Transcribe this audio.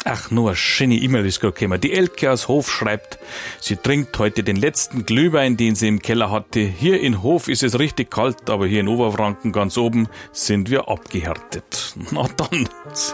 Ach, nur eine schöne E-Mail ist gerade gekommen. Die Elke aus Hof schreibt, sie trinkt heute den letzten Glühwein, den sie im Keller hatte. Hier in Hof ist es richtig kalt, aber hier in Oberfranken ganz oben sind wir abgehärtet. Na dann,